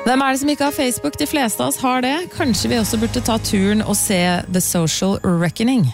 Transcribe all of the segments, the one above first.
Hvem det som ikke har Facebook? De fleste av oss har det. Kanskje vi også burde ta turen og se The Social Reckoning.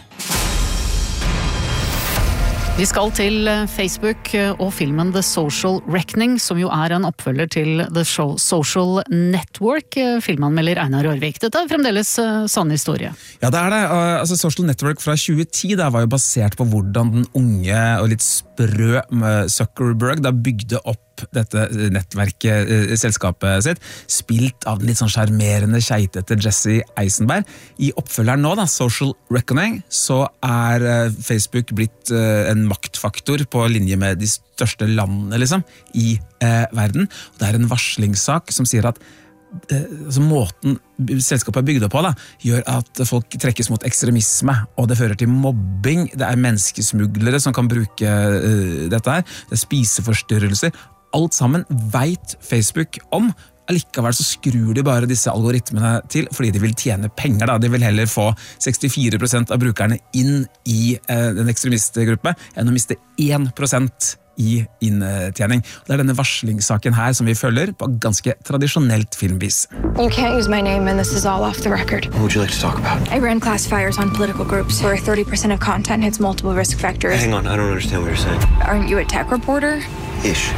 Vi skal til Facebook og filmen The Social Reckoning, som jo en oppfølger til The Social Network, filmanmelder Einar Rørvik. Dette fremdeles sann historie. Ja, det det. Altså, Social Network fra 2010 var jo basert på hvordan den unge og litt sprø Zuckerberg bygde opp dette nettverket, selskapet sitt, spilt av den litt sånn charmerende keitete Jesse Eisenberg. I oppfølgeren nå, Social Reckoning, så Facebook blitt en maktfaktor på linje med de største landene liksom, i verden. Og det en varslingssak som sier at altså, måten selskapet bygd opp på gjør at folk trekkes mot ekstremisme, og det fører til mobbing. Det menneskesmuglere som kan bruke dette her. Det spiseforstyrrelser. Alt sammen vet Facebook om. Allikevel så skrur de bare disse algoritmene til fordi de vil tjene penger. De vil heller få 64% av brukerne inn i den ekstremistgruppe enn å miste 1% i inntjening. Det denne varslingssaken her som vi følger på ganske tradisjonelt filmvis. You can't use my name and this is all off the record. What would you like to talk about? I ran classifiers on political groups where 30% of content hits multiple risk factors. Hang on, I don't understand what you're saying. Aren't you a tech reporter? Ish.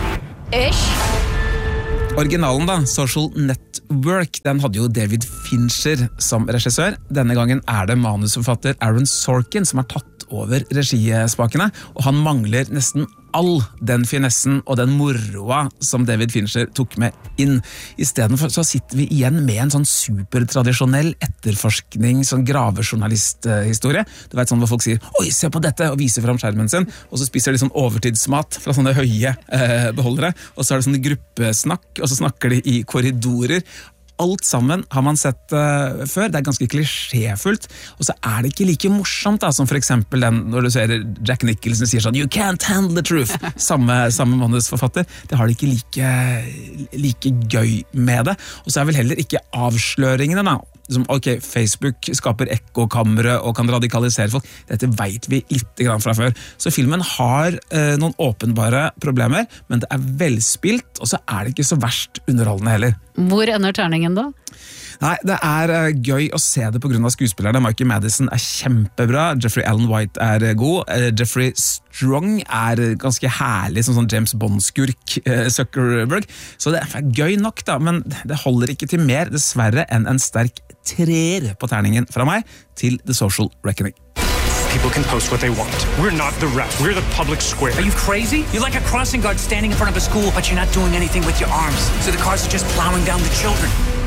Originalen Social Network, den hadde jo David Fincher som regissør. Denne gangen det manusforfatter Aaron Sorkin som har tatt over regispakene, og han mangler nesten all den finessen og den moroa som David Fincher tok med inn. I stedet for så sitter vi igjen med en sånn supertradisjonell etterforskning, sånn gravejournalisthistorie. Du vet sånn hvor folk sier, oi, se på dette, og viser frem skjermen sin, og så spiser de sånn overtidsmat fra sånne høye beholdere, og så det sånne gruppesnakk, og så snakker de i korridorer. Alt sammen har man sett før, det ganske klisjéfullt, og så det ikke like morsomt som for eksempel den, når du ser Jack Nicholson sier sånn, you can't handle the truth, samme manusforfatter, det har det ikke like gøy med det, og så vel heller ikke avsløringene som, ok, Facebook skaper ekkokamre og kan radikalisere folk, dette vet vi litt grann fra før, så filmen har noen åpenbare problemer, men det velspilt, og så det ikke så verst underholdende heller. Hvor ender terningen da? Nei, det gøy å se det på grunn av skuespillerne. Michael Madison kjempebra, Jeffrey Allen White god, Jeffrey Strong ganske herlig som sånn James Bond-skurk Zuckerberg, så det gøy nok da, men det holder ikke til mer dessverre enn en sterk 3 på terningen fra meg til The Social Reckoning. People can post what they want. We're not the rest. We're the public square. Are you crazy? You're like a crossing guard standing in front of a school, but you're not doing anything with your arms. So the cars are just plowing down the children.